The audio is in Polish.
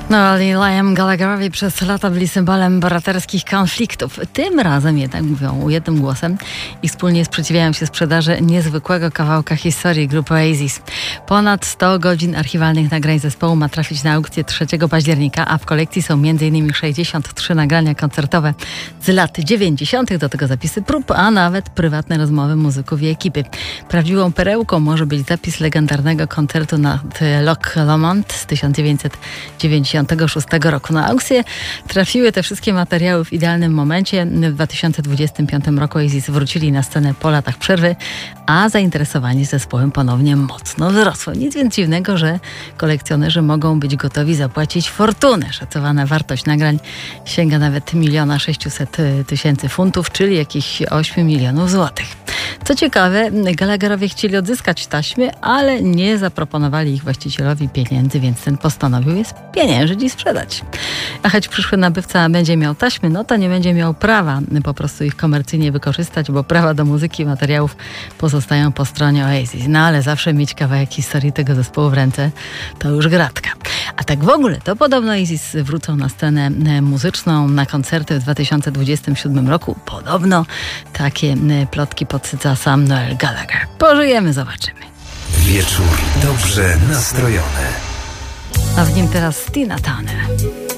No, Liam Gallagherowi przez lata byli symbolem bohaterskich konfliktów. Tym razem jednak mówią jednym głosem i wspólnie sprzeciwiają się sprzedaży niezwykłego kawałka historii grupy Oasis. Ponad 100 godzin archiwalnych nagrań zespołu ma trafić na aukcję 3 października, a w kolekcji są m.in. 63 nagrania koncertowe z lat 90., do tego zapisy prób, a nawet prywatne rozmowy muzyków i ekipy. Prawdziwą perełką może być zapis legendarnego koncertu na Loch Lomond z 1996 roku. Na aukcję trafiły te wszystkie materiały w idealnym momencie. W 2025 roku Oasis wrócili na scenę po latach przerwy, a zainteresowanie zespołem ponownie mocno wzrosło. Nic więc dziwnego, że kolekcjonerzy mogą być gotowi zapłacić fortunę. Szacowana wartość nagrań sięga nawet 1 600 000 funtów, czyli jakichś 8 milionów złotych. Co ciekawe, Gallagherowie chcieli odzyskać taśmy, ale nie zaproponowali ich właścicielowi pieniędzy, więc ten postanowił je spieniężyć i sprzedać. A choć przyszły nabywca będzie miał taśmy, no to nie będzie miał prawa po prostu ich komercyjnie wykorzystać, bo prawa do muzyki i materiałów pozostają po stronie Oasis. No ale zawsze mieć kawałek historii tego zespołu w ręce to już gratka. A tak w ogóle, to podobno Oasis wrócą na scenę muzyczną, na koncerty w 2027 roku. Podobno takie plotki podsyca sam Noel Gallagher. Pożyjemy, zobaczymy. Wieczór dobrze nastrojony. A w nim teraz Tina Turner.